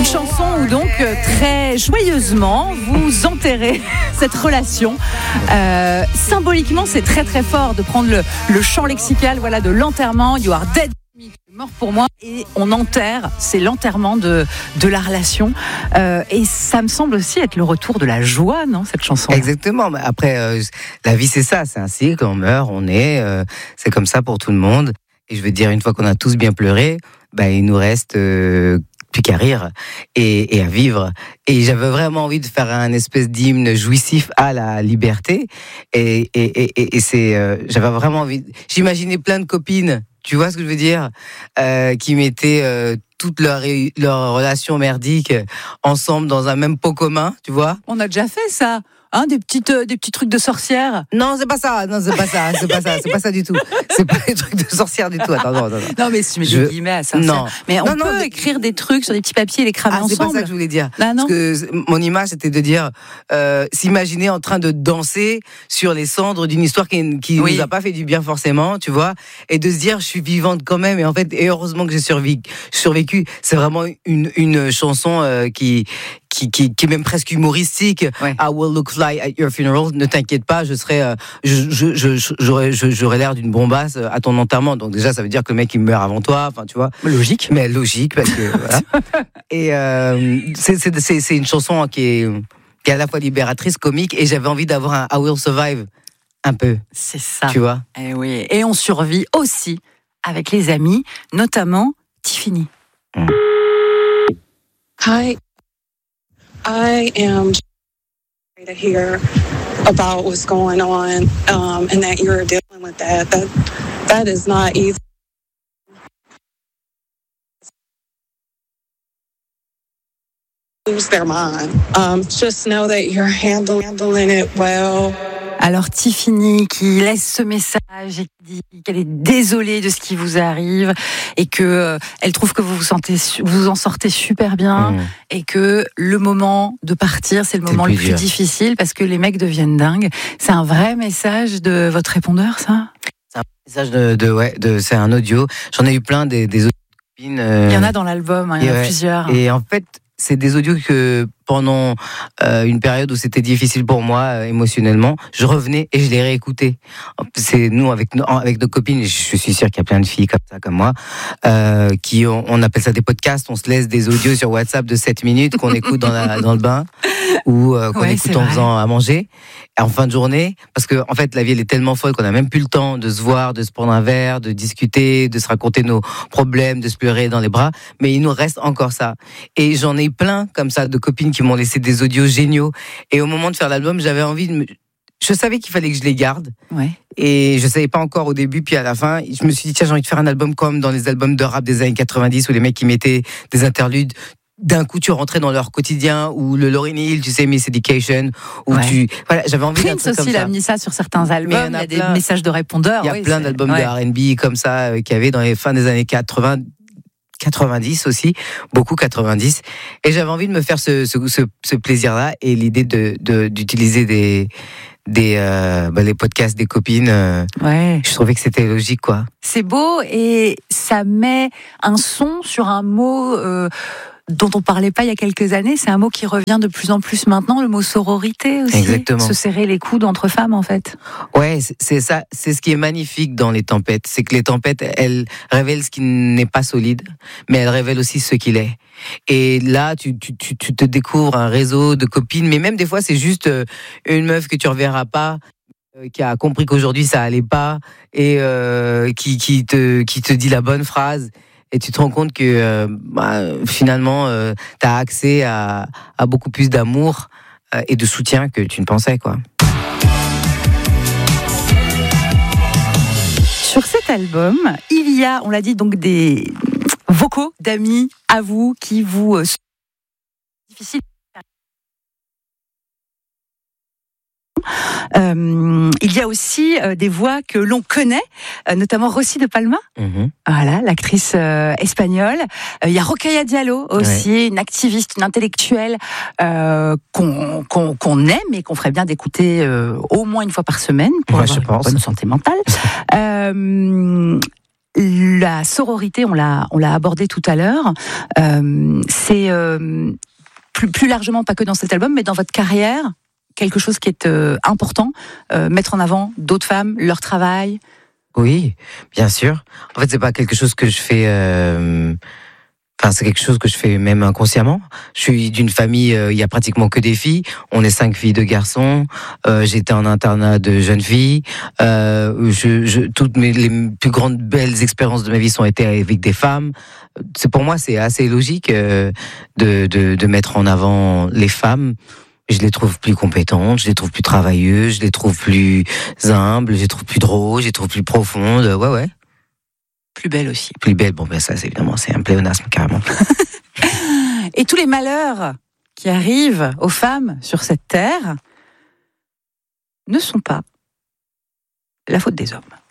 chanson où donc très joyeusement vous enterrez cette relation. Symboliquement, c'est très très fort de prendre le champ lexical, voilà, de l'enterrement. You are dead. Mort pour moi, et on enterre, c'est l'enterrement de la relation, et ça me semble aussi être le retour de la joie, non, cette chanson? Exactement. Après, la vie c'est ça, c'est un cycle, on meurt, on est, c'est comme ça pour tout le monde. Et je veux dire, une fois qu'on a tous bien pleuré, il nous reste plus qu'à rire et à vivre. Et j'avais vraiment envie de faire un espèce d'hymne jouissif à la liberté. Et j'avais vraiment envie. J'imaginais plein de copines. Tu vois ce que je veux dire, qui mettaient toutes leurs relations merdiques ensemble dans un même pot commun, tu vois. On a déjà fait ça, hein, des petits trucs de sorcière. Non, c'est pas ça du tout. C'est pas des trucs de sorcière du tout. Attends, non. Non, mais si je guillemets à ça. Non. Mais on peut écrire des trucs sur des petits papiers et les cramer ensemble. C'est pas ça que je voulais dire. Ah, non. Parce que mon image, c'était de dire, s'imaginer en train de danser sur les cendres d'une histoire qui nous a pas fait du bien forcément, tu vois, et de se dire, je suis vivante quand même, et heureusement que j'ai survécu. C'est vraiment une chanson qui est même presque humoristique. Ouais. I will look fly at your funeral. Ne t'inquiète pas, j'aurais l'air d'une bombasse à ton enterrement. Donc déjà, ça veut dire que le mec il meurt avant toi. Enfin, tu vois. Logique. Mais logique parce que voilà. Et c'est une chanson qui est à la fois libératrice, comique, et j'avais envie d'avoir un I will survive un peu. C'est ça. Tu vois. Et oui. Et on survit aussi avec les amis, notamment Tiffany. Hi. I am sorry to hear about what's going on, and that you're dealing with that. That is not easy. Lose their mind. Just know that you're handling it well. Alors Tiffany qui laisse ce message et qui dit qu'elle est désolée de ce qui vous arrive et que elle trouve que vous en sortez super bien et que le moment de partir c'est le moment le plus difficile parce que les mecs deviennent dingues. C'est un vrai message de votre répondeur, ça? C'est un message c'est un audio. J'en ai eu plein des audios de copines. Il y en a dans l'album, il y en a plusieurs. Et en fait, c'est des audios que pendant une période où c'était difficile pour moi émotionnellement, je revenais et je les réécoutais. C'est nous avec nos copines, je suis sûr qu'il y a plein de filles comme ça, comme moi, qui on appelle ça des podcasts. On se laisse des audios sur WhatsApp de 7 minutes qu'on écoute dans le bain ou qu'on écoute en faisant à manger en fin de journée, parce que en fait la vie elle est tellement folle qu'on n'a même plus le temps de se voir, de se prendre un verre, de discuter, de se raconter nos problèmes, de se pleurer dans les bras. Mais il nous reste encore ça. Et j'en ai plein comme ça de copines qui m'ont laissé des audios géniaux. Et au moment de faire l'album, j'avais envie je savais qu'il fallait que je les garde. Ouais. Et je savais pas encore au début, puis à la fin, je me suis dit, tiens, j'ai envie de faire un album comme dans les albums de rap des années 90 où les mecs qui mettaient des interludes. D'un coup, tu rentrais dans leur quotidien, ou le Lauryn Hill, tu sais, Miss Education, où voilà, j'avais envie d'un truc comme ça. Prince aussi l'a mis ça sur certains albums, il y a des messages de répondeurs. Il y a plein d'albums de R&B comme ça, qu'il y avait dans les fins des années 80, 90 aussi, beaucoup 90. Et j'avais envie de me faire ce plaisir-là, et l'idée d'utiliser les podcasts des copines, je trouvais que c'était logique, quoi. C'est beau, et ça met un son sur un mot dont on parlait pas il y a quelques années. C'est un mot qui revient de plus en plus maintenant, le mot sororité aussi. Exactement. Se serrer les coudes entre femmes, en fait. Ouais, c'est ça. C'est ce qui est magnifique dans les tempêtes. C'est que les tempêtes, elles révèlent ce qui n'est pas solide, mais elles révèlent aussi ce qu'il est. Et là, tu te découvres un réseau de copines, mais même des fois, c'est juste une meuf que tu reverras pas, qui a compris qu'aujourd'hui ça allait pas, et qui te dit la bonne phrase. Et tu te rends compte que finalement, tu as accès à beaucoup plus d'amour et de soutien que tu ne pensais, quoi. Sur cet album, il y a, on l'a dit, donc des vocaux d'amis à vous qui vous sont difficiles. Il y a aussi des voix que l'on connaît, notamment Rosy de Palma, voilà, l'actrice espagnole. Il y a Rokhaya Diallo aussi, une activiste, une intellectuelle qu'on aime et qu'on ferait bien d'écouter au moins une fois par semaine pour avoir une bonne santé mentale. La sororité, on l'a abordé tout à l'heure. C'est plus largement, pas que dans cet album, mais dans votre carrière, quelque chose qui est important, mettre en avant d'autres femmes, leur travail. Oui, bien sûr. En fait, c'est pas quelque chose que je fais. C'est quelque chose que je fais même inconsciemment. Je suis d'une famille, il y a pratiquement que des filles. On est 5 filles, 2 garçons. J'étais en internat de jeunes filles. Toutes les plus grandes belles expériences de ma vie sont été avec des femmes. Pour moi, c'est assez logique de mettre en avant les femmes. Je les trouve plus compétentes, je les trouve plus travailleuses, je les trouve plus humbles, je les trouve plus drôles, je les trouve plus profondes. Ouais. Plus belle aussi. Plus belle, ça, évidemment, c'est un pléonasme, carrément. Et tous les malheurs qui arrivent aux femmes sur cette terre ne sont pas la faute des hommes.